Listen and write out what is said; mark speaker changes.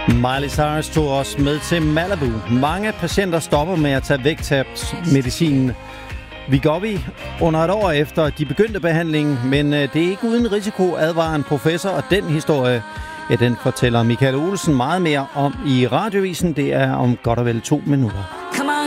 Speaker 1: Miley Cyrus tog os med til Malibu. Mange patienter stopper med at tage vægttabsmedicinen Wegovy under et år efter de begyndte behandlingen, men det er ikke uden risiko, advarer en professor, og den historie, den fortæller Michael Olsen meget mere om i Radioavisen. Det er om godt og vel 2 minutter.